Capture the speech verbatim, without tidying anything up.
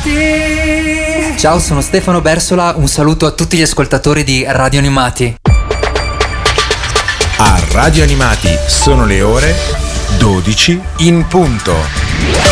Animati. Ciao, sono Stefano Bersola, un saluto a tutti gli ascoltatori di Radio Animati. A Radio Animati sono le ore dodici in punto.